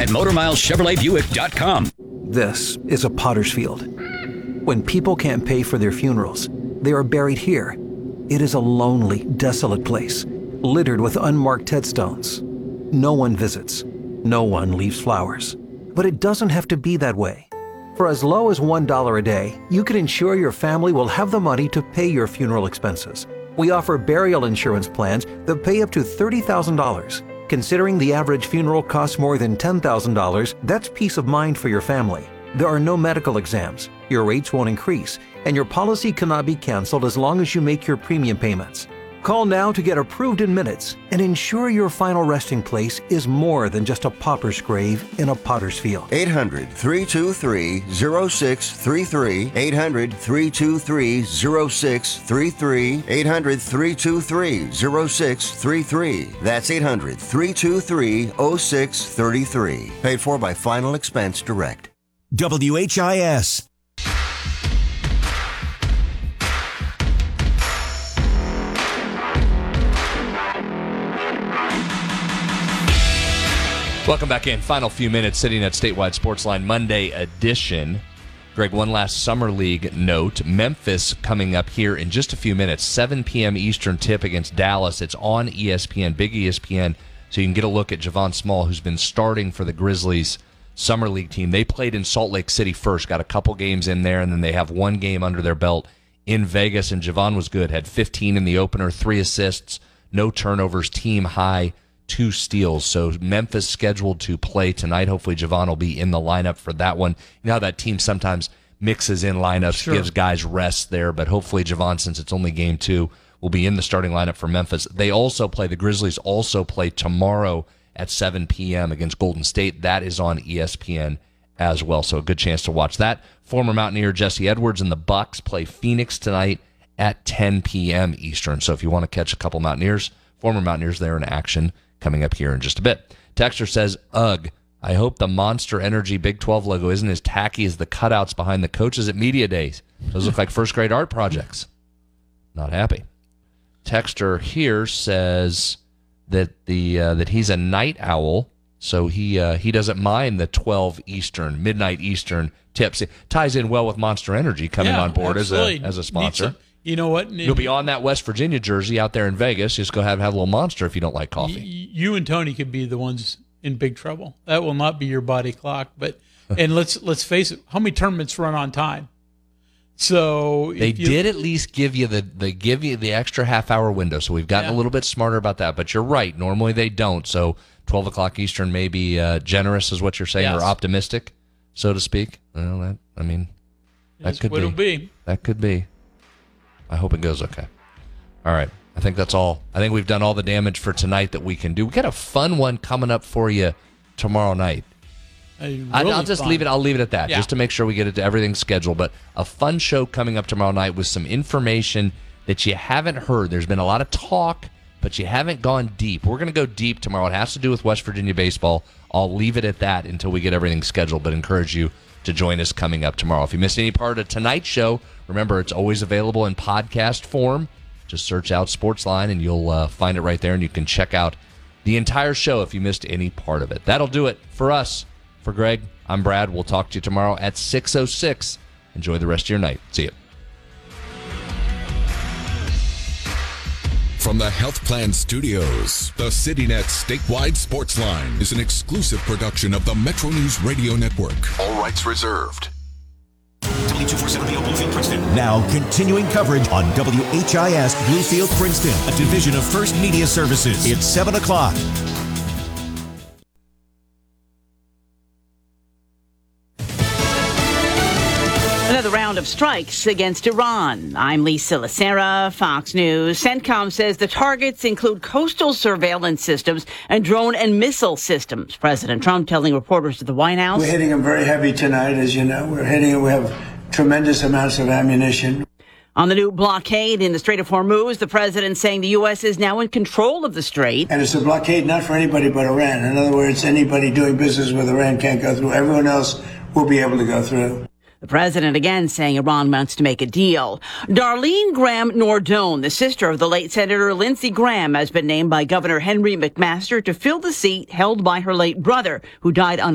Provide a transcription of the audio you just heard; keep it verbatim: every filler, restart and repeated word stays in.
at motor miles chevrolet buick dot com. This is a potter's field. When people can't pay for their funerals, they are buried here. It is a lonely, desolate place, littered with unmarked headstones. No one visits. No one leaves flowers. But it doesn't have to be that way. For as low as one dollar a day, you can ensure your family will have the money to pay your funeral expenses. We offer burial insurance plans that pay up to thirty thousand dollars. Considering the average funeral costs more than ten thousand dollars, that's peace of mind for your family. There are no medical exams, your rates won't increase, and your policy cannot be canceled as long as you make your premium payments. Call now to get approved in minutes and ensure your final resting place is more than just a pauper's grave in a potter's field. eight hundred, three two three, zero six three three. eight hundred, three two three, zero six three three. eight hundred, three two three, zero six three three. That's eight hundred, three two three, zero six three three. Paid for by Final Expense Direct. W H I S. Welcome back in. Final few minutes sitting at Statewide Sportsline Monday edition. Greg, one last Summer League note. Memphis coming up here in just a few minutes. seven p.m. Eastern tip against Dallas. It's on E S P N, big E S P N, so you can get a look at Javon Small, who's been starting for the Grizzlies Summer League team. They played in Salt Lake City first, got a couple games in there, and then they have one game under their belt in Vegas, and Javon was good. Had fifteen in the opener, three assists, no turnovers, team high, two steals. So Memphis scheduled to play tonight. Hopefully Javon will be in the lineup for that one. You know how that team sometimes mixes in lineups, sure, gives guys rest there, but hopefully Javon, since it's only game two, will be in the starting lineup for Memphis. They also play, the Grizzlies also play tomorrow at seven p.m. against Golden State. That is on E S P N as well, so a good chance to watch that. Former Mountaineer Jesse Edwards and the Bucks play Phoenix tonight at ten p.m. Eastern. So if you want to catch a couple Mountaineers, former Mountaineers there in action, coming up here in just a bit. Texter says, ugh, I hope the Monster Energy Big twelve logo isn't as tacky as the cutouts behind the coaches at media days. Those look like first-grade art projects. Not happy. Texter here says that the uh, that he's a night owl, so he uh, he doesn't mind the twelve Eastern, midnight Eastern tips. It ties in well with Monster Energy coming yeah, on board as a, as a Needs sponsor. some- You know what? You'll be on that West Virginia jersey out there in Vegas. Just go have, have a little Monster if you don't like coffee. Y- you and Tony could be the ones in big trouble. That will not be your body clock. But and let's let's face it, how many tournaments run on time? So They if you, did at least give you the they give you the extra half hour window, so we've gotten Yeah. a little bit smarter about that. But you're right. Normally they don't. So twelve o'clock Eastern may be uh, generous, is what you're saying, Yes. or optimistic, so to speak. Well, that I mean, that That's could what it'll be. That could be. I hope it goes okay. All right. I think that's all. I think we've done all the damage for tonight that we can do. We got a fun one coming up for you tomorrow night. Really I, I'll just fun. leave it. I'll leave it at that, Yeah. just to make sure we get it to everything's scheduled. But a fun show coming up tomorrow night with some information that you haven't heard. There's been a lot of talk, but you haven't gone deep. We're going to go deep tomorrow. It has to do with West Virginia baseball. I'll leave it at that until we get everything scheduled, but encourage you to join us coming up tomorrow. If you missed any part of tonight's show, remember it's always available in podcast form. Just search out Sportsline and you'll uh, find it right there, and you can check out the entire show if you missed any part of it. That'll do it for us. For Greg, I'm Brad. We'll talk to you tomorrow at six oh six. Enjoy the rest of your night. See you. From the Health Plan Studios, the CityNet Statewide Sportsline is an exclusive production of the Metro News Radio Network. All rights reserved. W two forty-seven B O Bluefield, Princeton. Now, continuing coverage on W H I S Bluefield, Princeton, a division of First Media Services. It's seven o'clock. Another round of strikes against Iran. I'm Lisa Lacera, Fox News. CENTCOM says the targets include coastal surveillance systems and drone and missile systems. President Trump telling reporters at the White House. We're hitting them very heavy tonight, as you know. We're hitting them. We have tremendous amounts of ammunition. On the new blockade in the Strait of Hormuz, the president saying the U S is now in control of the strait. And it's a blockade not for anybody but Iran. In other words, anybody doing business with Iran can't go through. Everyone else will be able to go through. The president again saying Iran wants to make a deal. Darlene Graham Nordone, the sister of the late Senator Lindsey Graham, has been named by Governor Henry McMaster to fill the seat held by her late brother, who died on